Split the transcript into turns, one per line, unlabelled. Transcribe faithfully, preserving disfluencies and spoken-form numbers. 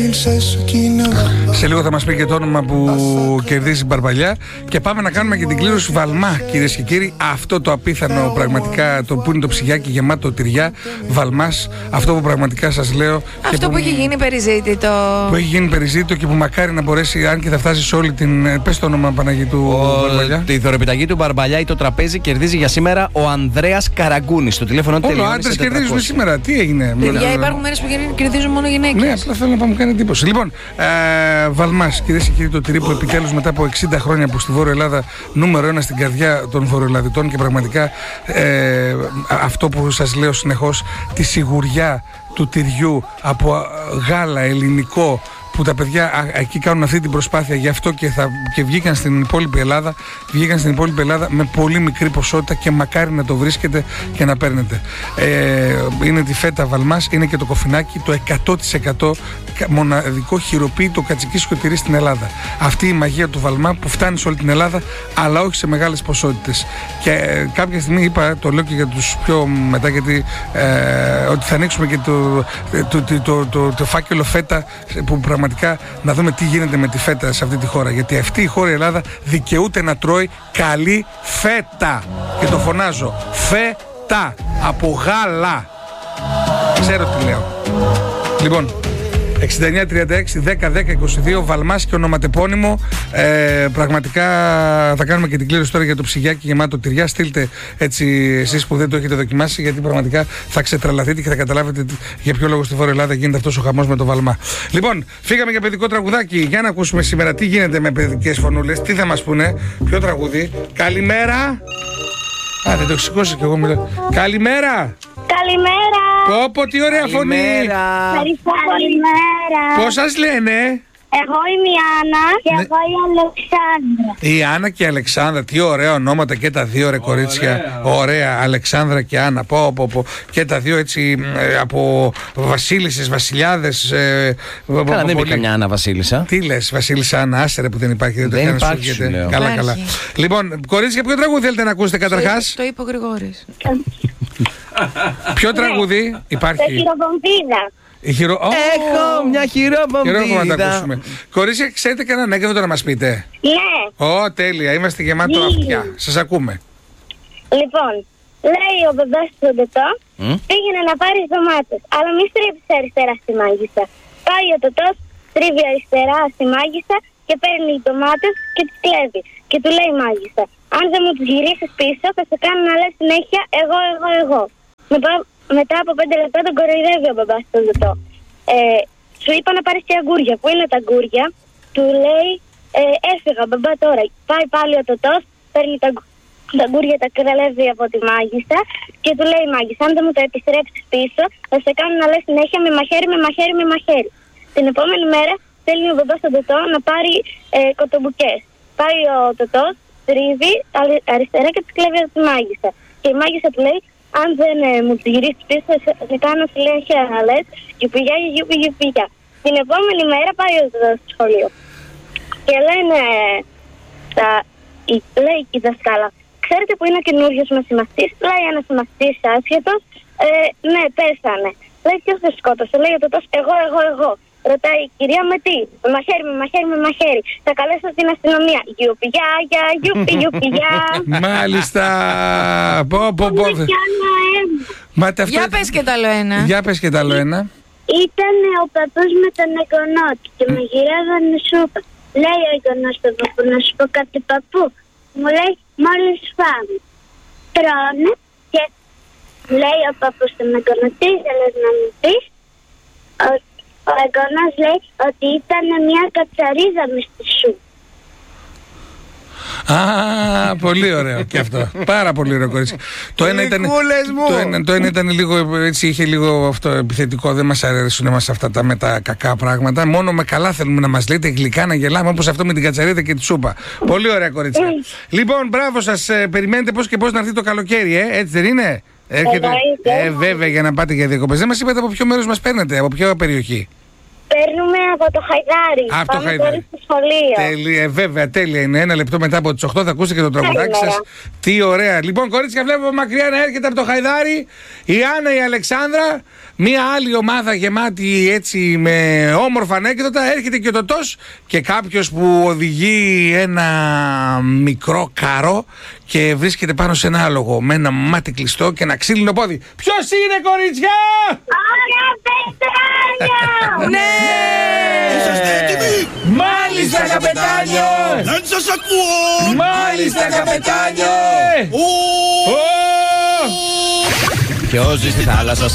Σε λίγο θα μας πει και το όνομα που κερδίζει η Μπαρμπαλιά. Και πάμε να κάνουμε και την κλήρωση Βαλμά, κυρίες και κύριοι. Αυτό το απίθανο πραγματικά, το που είναι το ψυγιάκι γεμάτο τυριά, Βαλμάς. Αυτό που πραγματικά σας λέω.
Αυτό που, που έχει γίνει περιζήτητο.
Που έχει γίνει περιζήτητο και που μακάρι να μπορέσει, αν και θα φτάσει σε όλη την. Πες το όνομα, Παναγίτου Μπαρμπαλιά.
Τη δωρεπιταγή του Μπαρμπαλιά ή το τραπέζι κερδίζει για σήμερα ο Ανδρέας Καραγκούνης. Το τηλέφωνο του τελειώνει.
Όλοι οι άντρες κερδίζουν σήμερα. Τι έγινε?
Παιδιά, υπάρχουν μέρες που κερδίζουν μόνο γυναίκες.
Ναι, απλά θέλω να πάμε κάνει εντύπωση. Λοιπόν, ε, Βαλμάς, κυρίες και κύριοι, το τυρί που επιτέλους μετά από εξήντα χρόνια που στη Βόρεια Ελλάδα νούμερο ένα στην καρδιά των Βορειοελλαδιτών και πραγματικά ε, αυτό που σας λέω συνεχώς, τη σιγουριά του τυριού από γάλα ελληνικό, που τα παιδιά α, εκεί κάνουν αυτή την προσπάθεια, γι' αυτό και, θα, και βγήκαν στην υπόλοιπη Ελλάδα, βγήκαν στην υπόλοιπη Ελλάδα με πολύ μικρή ποσότητα και μακάρι να το βρίσκετε και να παίρνετε. Ε, είναι τη φέτα Βαλμάς, είναι και το κοφινάκι, το εκατό τοις εκατό μοναδικό χειροποίητο κατσικίσιο τυρί στην Ελλάδα. Αυτή η μαγεία του Βαλμά που φτάνει σε όλη την Ελλάδα, αλλά όχι σε μεγάλες ποσότητες. Και ε, κάποια στιγμή είπα, το λέω και για τους πιο μετά, γιατί ε, ότι θα ανοίξουμε και το, το, το, το, το, το φάκελο φέτα, που πραγματικά να δούμε τι γίνεται με τη φέτα σε αυτή τη χώρα. Γιατί αυτή η χώρα, η Ελλάδα, δικαιούται να τρώει καλή φέτα. Και το φωνάζω, φέτα από γάλα. Ξέρω τι λέω. Λοιπόν, εξήντα εννιά τριάντα έξι δέκα δέκα είκοσι δύο, Βαλμάς και ονοματεπώνυμο. Ε, πραγματικά θα κάνουμε και την κλήρωση τώρα για το ψυγιάκι γεμάτο τυριά. Στείλτε έτσι εσείς που δεν το έχετε δοκιμάσει, γιατί πραγματικά θα ξετραλαθείτε και θα καταλάβετε για ποιο λόγο στη Βόρεια Ελλάδα γίνεται αυτός ο χαμός με το Βαλμά. Λοιπόν, φύγαμε για παιδικό τραγουδάκι. Για να ακούσουμε σήμερα τι γίνεται με παιδικές φωνούλες, τι θα μας πούνε. Ποιο τραγούδι? Καλημέρα. Α, δεν το έχω σηκώσει κι εγώ μιλάω. Καλημέρα.
Καλημέρα.
Πω πω, τι ωραία φωνή.
Ευχαριστώ. Καλημέρα.
Πώς σας λένε?
Εγώ είμαι η Άννα και
ναι.
εγώ η Αλεξάνδρα.
Η Άννα και η Αλεξάνδρα, τι ωραία ονόματα και τα δύο, ρε κορίτσια. Ωραία, ωραία. Αλεξάνδρα και Άννα. Πω, πω, πω. Και τα δύο έτσι ε, από βασίλισσες, βασιλιάδες. Ε,
καλά, δεν μπήκα μια Άννα Βασίλισσα.
Τι λες, Βασίλισσα Άννα, άστερε που δεν υπάρχει. Δεν,
δεν
το
υπάρχει, σου λέω.
Καλά,
υπάρχει.
καλά. Λοιπόν, κορίτσια, ποιο τραγούδι θέλετε να ακούσετε καταρχάς?
Το είπε ο Γρηγόρης.
Ποιο τραγούδι υπάρχει?
Το χειροβομβίδα.
Η χειρο... oh!
Έχω μια χειροβομβίδα.
Χειροβομβίδα να τα ακούσουμε. Κορίτσια, ξέρετε κανένα ανέκδοτο να μας πείτε?
Ναι.
Ω, oh, τέλεια, είμαστε γεμάτο
Ναι.
αυτιά. Σας ακούμε.
Λοιπόν, λέει ο μπαμπάς στον τετό, mm? πήγαινε να πάρει ντομάτες, αλλά μη στρίβεις αριστερά στη μάγισσα. Πάει ο τετός, στρίβει αριστερά στη μάγισσα και παίρνει οι ντομάτες και τις κλέβει. Και του λέει η μάγισσα, αν δεν μου τις γυρίσεις πίσω, θα σε κάνω να λες συνέχεια εγώ, εγώ, εγώ. Μετά, μετά από πέντε λεπτά τον κοροϊδεύει ο μπαμπάς στον τετό. Ε, σου είπα να πάρεις και αγκούρια. Πού είναι τα αγκούρια? Του λέει, ε, έφυγα μπαμπά τώρα. Πάει πάλι ο τετός, παίρνει τα, τα αγκούρια, τα κραλεύει από τη μάγισσα και του λέει η μάγισσα, αν δεν μου τα επιστρέψεις πίσω, θα σε κάνω να λες συνέχεια με μαχαίρι, με μαχαίρι, με μαχαίρι. Την επόμενη μέρα στέλνει ο μπαμπάς στον τετό να πάρει ε, κοτομπουκές. Πάει ο τετός, τρίβει αριστερά και τις κλέβει από τη μάγισσα. Και η μάγισσα του λέει, αν δεν ε, μου τη γυρίσεις πίσω, θα σε κάνω συνέχεια να λες γιουπιγιά, γιουπι, γιουπιγιά. Την επόμενη μέρα πάει ο τετός στο σχολείο. Και λένε, τα, η, λέει η δασκάλα, ξέρετε που είναι ο καινούριος μας συμμαθητής? Λέει ένας συμμαθητής άσχετος, ε, ναι, πέσανε. Λέει, ποιος δεν σκότωσε? Λέει ο τετός, εγώ, εγώ, εγώ. Ρωτάει η κυρία, με τι? Με μαχαίρι, με μαχαίρι, με μαχαίρι. Θα καλέσω την αστυνομία. Γιουπιγιά, για, γιουπι, γιουπιγιά.
Μάλιστα. Πω, πω, πω. Μα, αυτό...
Για πες και το άλλο ένα.
Για πες και το άλλο ένα.
Ήταν ο παππούς με τον εγγονό του και με γυρεύανε σούπα. Λέει ο εγγονός στον παππού, να σου πω κάτι παππού? Μου λέει, μόλις φάμε. Τρώνε και λέει ο παππούς στον εγγονό, τι ήθελες να μου πεις? Ο εγγονός λέει ότι ήταν μια κατσαρίδα μες στη σούπα.
Α, πολύ ωραίο και αυτό. Πάρα πολύ ωραίο, κορίτσι. Το ένα ήταν, το ένα, το ένα ήταν λίγο, έτσι, είχε λίγο αυτό επιθετικό. Δεν μας αρέσουν εμάς αυτά τα με τα κακά πράγματα. Μόνο με καλά θέλουμε να μας λέτε, γλυκά να γελάμε, όπως αυτό με την κατσαρίδα και τη σούπα. Πολύ ωραία, κορίτσια. Λοιπόν, μπράβο σας. Ε, περιμένετε πώς και πώς να έρθει το καλοκαίρι, ε, έτσι δεν είναι? Έρχεται, ε, βέβαια, για να πάτε για διακοπές. Δεν μας είπατε από ποιο μέρος μας παίρνετε, από ποια περιοχή?
Παίρνουμε από το Χαϊδάρι.
Από το
Πάμε
Χαϊδάρι.
τώρα στο σχολείο.
Τέλεια, ε, βέβαια, τέλεια είναι. Ένα λεπτό μετά από τις οκτώ θα ακούσετε και το τραγουδάκι
Καλημέρα.
σας. Τι ωραία. Λοιπόν, κορίτσια, βλέπω από μακριά να έρχεται από το Χαϊδάρι η Άννα, η Αλεξάνδρα. Μία άλλη ομάδα γεμάτη έτσι με όμορφα ανέκδοτα. Έρχεται και το Τος και κάποιος που οδηγεί ένα μικρό καρό και βρίσκεται πάνω σε ένα άλογο με ένα μάτι κλειστό και ένα ξύλινο πόδι. Ποιος είναι, κορίτσια?
Ωραία, πετράλια!
Ναι!
Είσαστε έτοιμοι?
Μάλιστα, καπετάνιο!
Δεν σας ακούω!
Μάλιστα, καπετάνιο!
Ω!
Ω!
Ποιος ζει στη θάλασσα